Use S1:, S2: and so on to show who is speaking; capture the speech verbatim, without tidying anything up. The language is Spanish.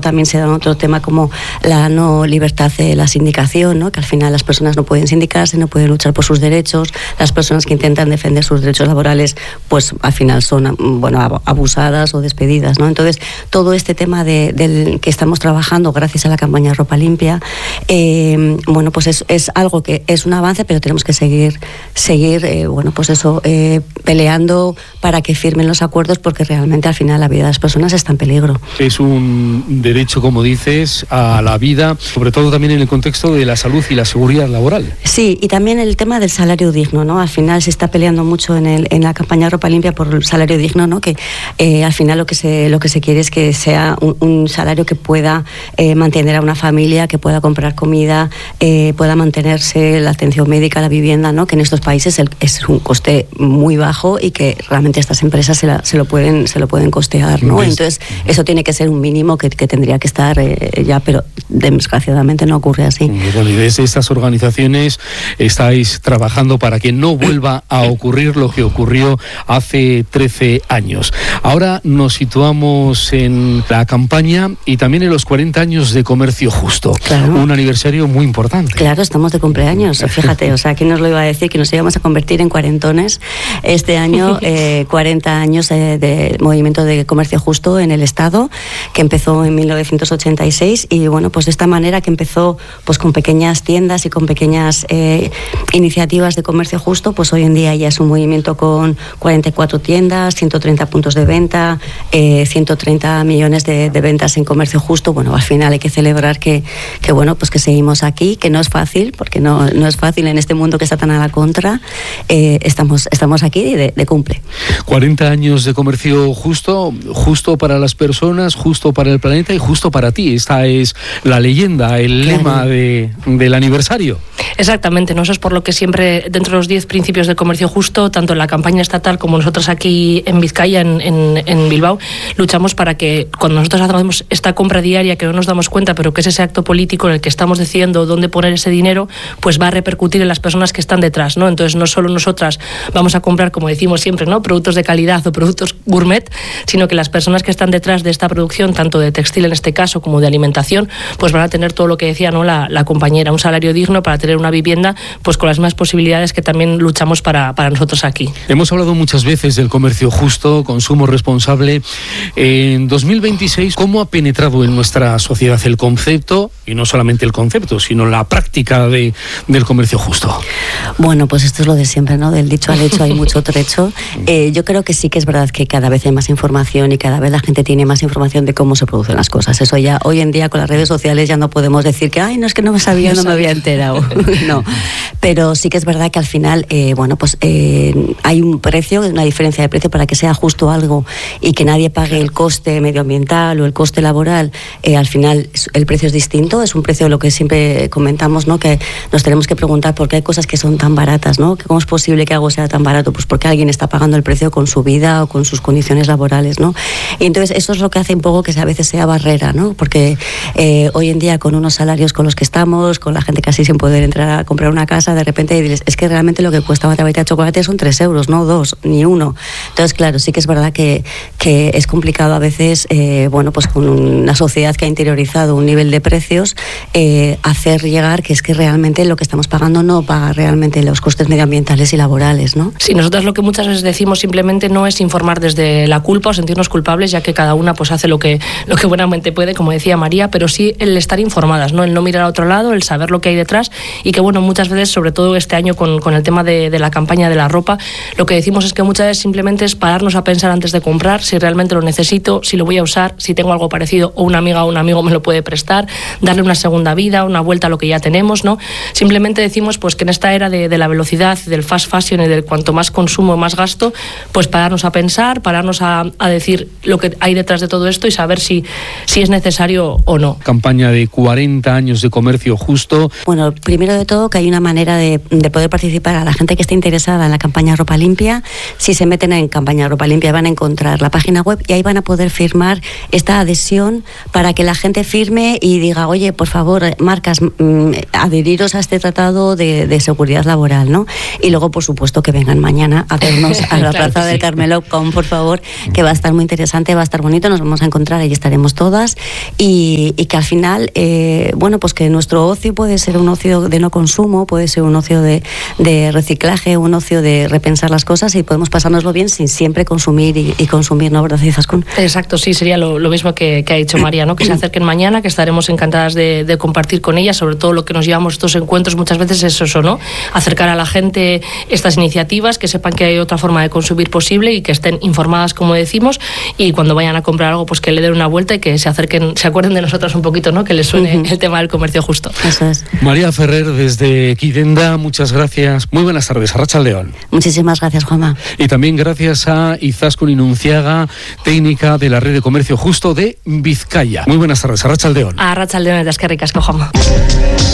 S1: también se da otro tema como la no libertad de la sindicación, ¿no? Que al final las personas no pueden sindicarse, no pueden luchar por sus derechos, las personas que intentan defender sus derechos laborales, pues al final son, bueno, abusadas o despedidas, ¿no? Entonces, todo este tema de, del que estamos trabajando gracias a la campaña Ropa Limpia, eh, bueno, pues es, es algo que es un avance, pero tenemos que seguir, seguir eh, bueno, pues eso, eh, peleando para que firmen los acuerdos, porque realmente al final la vida de las personas está en peligro.
S2: Es un derecho, como dices, a la vida, sobre todo también en el contexto de la salud y la seguridad laboral.
S1: Sí, y también el tema del salario digno, ¿no? Al final se está peleando mucho en, el, en la campaña Ropa Limpia por el salario digno, ¿no? Que eh, al final lo que se lo que se quiere es que sea un, un salario que pueda eh, mantener a una familia, que pueda comprar comida, eh, pueda mantenerse la atención médica, la vivienda, ¿no? Que en estos países el, es un coste muy bajo y que realmente estas empresas se, la, se lo pueden se lo pueden costear, ¿no? Entonces eso tiene que ser un mínimo que, que tendría que estar eh, ya, pero desgraciadamente no ocurre así.
S2: Bueno, y desde estas organizaciones estáis trabajando para que no vuelva a ocurrir lo que ocurrió hace trece años. Ahora nos situamos en la campaña y también en los cuarenta años de Comercio Justo. Claro. Un aniversario muy importante.
S1: Claro, estamos de cumpleaños, fíjate, o sea, ¿quién nos lo iba a decir? Que nos íbamos a convertir en cuarentones este año, eh, cuarenta años eh, de movimiento de comercio justo en el Estado, que empezó en mil novecientos ochenta y seis, y bueno, pues de esta manera que empezó pues con pequeñas tiendas y con pequeñas eh, iniciativas de comercio justo, pues hoy en día ya es un movimiento con cuarenta y cuatro tiendas, ciento treinta puntos de venta, eh, ciento treinta millones de, de ventas en comercio justo. Bueno, al final hay que celebrar que, que bueno, pues que seguimos aquí, que no es fácil, porque no, no es fácil en este mundo que está tan a la contra. Eh, estamos, estamos aquí de, de cumple.
S2: cuarenta años de comercio justo, justo para las personas, justo para el planeta y justo para ti. Esta es la leyenda, el claro. lema de, del aniversario.
S3: Exactamente, ¿no? Eso es por lo que siempre, dentro de los diez principios del comercio justo, tanto en la campaña estatal como nosotros aquí en Vizcaya, en, en, en Bilbao, luchamos para que cuando nosotros hacemos esta compra diaria, que no nos damos cuenta, pero que es ese acto político en el que estamos decidiendo dónde poner ese dinero, pues va a repercutir en las personas que están detrás, ¿no? Entonces no solo nosotras vamos a comprar, como decimos siempre, ¿no?, productos de calidad o productos gourmet, sino que las personas que están detrás de esta producción, tanto de textil en este caso como de alimentación, pues van a tener todo lo que decía, ¿no?, la, la compañera, un salario digno para tener una vivienda pues con las mismas posibilidades que también luchamos para, para nosotros aquí.
S2: Hemos hablado muchas veces del comercio justo, consumo responsable. En dos mil veintiséis, ¿cómo ha penetrado en nuestra sociedad el concepto, y no solamente el concepto, sino la práctica de, del comercio justo?
S1: Bueno, pues esto es lo de siempre, ¿no? Del dicho al hecho hay mucho trecho. Eh, yo creo que sí que es verdad que cada vez hay más información y cada vez la gente tiene más información de cómo se producen las cosas. Eso ya, hoy en día con las redes sociales ya no podemos decir que, ay, no, es que no me sabía, no me había enterado. No, pero sí que es verdad que al final, eh, bueno, pues eh, hay un precio, una diferencia de precio para que sea justo algo y que nadie pague el coste medioambiental o el coste laboral. Eh, al final el precio es distinto, es un precio, lo que siempre comentamos, ¿no?, que nos tenemos que preguntar por qué hay cosas que son tan baratas, ¿no? ¿Cómo es posible que algo sea tan barato? Pues porque alguien está pagando el precio con su vida o con sus condiciones laborales, ¿no? Y entonces eso es lo que hace un poco que a veces sea barrera, ¿no? Porque eh, hoy en día con unos salarios con los que estamos, con la gente casi sin poder entrar a comprar una casa, de repente dices, es que realmente lo que cuesta una tableta de chocolate son tres euros, no dos, ni uno. Entonces, claro, sí que es verdad que, que es complicado a veces, eh, bueno, pues con una sociedad que ha interiorizado un nivel de precios, eh, hacer llegar que es que realmente lo que estamos pagando no paga realmente los costes medioambientales y laborales, ¿no?
S3: Sí, nosotros lo que muchas veces decimos simplemente no es informar desde la culpa o sentirnos culpables, ya que cada una pues hace lo que, lo que buenamente puede, como decía María, pero sí el estar informadas, ¿no? El no mirar a otro lado, el saber lo que hay detrás, y que bueno, muchas veces, sobre todo este año con, con el tema de, de la campaña de la ropa, lo que decimos es que muchas veces simplemente es pararnos a pensar antes de comprar si realmente lo necesito, si lo voy a usar, si tengo algo parecido o una amiga o un amigo me lo puede prestar, darle una segunda vida, una vuelta a lo que ya tenemos, ¿no? Simplemente decimos pues que en esta era de, de la velocidad, del fast fashion y del cuanto más consumo, más gasto, pues pararnos a pensar, pararnos a, a decir lo que hay detrás de todo esto y saber si, si es necesario o no.
S2: Campaña de cuarenta años de comercio justo.
S1: Bueno, primero de todo que hay una manera de, de poder participar a la gente que esté interesada en la campaña Ropa Limpia. Si se meten en campaña Ropa Limpia van a encontrar la página web y ahí van a poder firmar esta adhesión para que la gente firme y diga, oye, oye, por favor, marcas, mmm, adheriros a este tratado de, de seguridad laboral, ¿no? Y luego, por supuesto, que vengan mañana a vernos a la
S3: claro
S1: Plaza del
S3: sí.
S1: Carmelo, con, por favor, que va a estar muy interesante, va a estar bonito, nos vamos a encontrar, ahí estaremos todas, y, y que al final, eh, bueno, pues que nuestro ocio puede ser un ocio de no consumo, puede ser un ocio de, de reciclaje, un ocio de repensar las cosas, y podemos pasárnoslo bien sin siempre consumir y, y consumir, ¿no? ¿Verdad, Izaskun?
S3: Exacto, sí, sería lo, lo mismo que, que ha dicho María, ¿no? Que se acerquen mañana, que estaremos encantadas de, de compartir con ellas, sobre todo lo que nos llevamos estos encuentros muchas veces es eso, ¿no? Acercar a la gente estas iniciativas, que sepan que hay otra forma de consumir posible y que estén informadas, como decimos, y cuando vayan a comprar algo, pues que le den una vuelta y que se acerquen, se acuerden de nosotras un poquito, ¿no? Que les suene uh-huh. el tema del comercio justo.
S1: Eso es.
S2: María Ferrer, desde Kidenda, muchas gracias. Muy buenas tardes. Arratsaldeon.
S1: Muchísimas gracias, Juanma.
S2: Y también gracias a Izaskun Inunciaga, técnica de la Red de Comercio Justo de Vizcaya. Muy buenas tardes. Arratsaldeon.
S3: Arratsaldeon, eskerrik asko, Juanma.